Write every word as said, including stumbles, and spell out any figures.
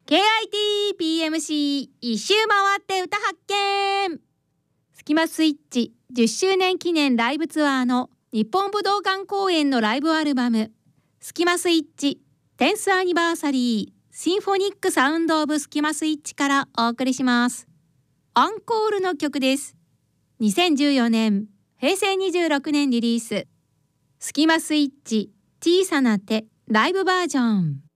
ケーアイティーピーエムシー 一周回って歌発見。スキマスイッチじゅっしゅうねん記念ライブツアーの日本武道館公演のライブアルバムスキマスイッチテンスアニバーサリーシンフォニックサウンドオブスキマスイッチからお送りします。アンコールの曲です。にせんじゅうよねんへいせいにじゅうろくねんリリーススキマスイッチ小さな手ライブバージョン。